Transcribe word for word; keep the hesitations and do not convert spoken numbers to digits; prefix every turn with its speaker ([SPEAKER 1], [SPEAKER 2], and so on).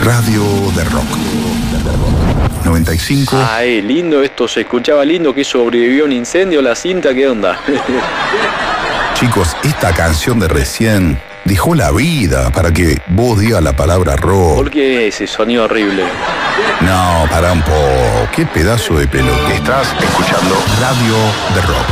[SPEAKER 1] Radio de Rock. noventa y cinco.
[SPEAKER 2] Ay, lindo esto, se escuchaba lindo, que sobrevivió un incendio la cinta, ¿qué onda?
[SPEAKER 1] Chicos, esta canción de recién dejó la vida para que vos digas la palabra rock.
[SPEAKER 2] ¿Por qué ese sonido horrible?
[SPEAKER 1] No, pará un poco. Qué pedazo de pelota. Estás escuchando Radio de Rock.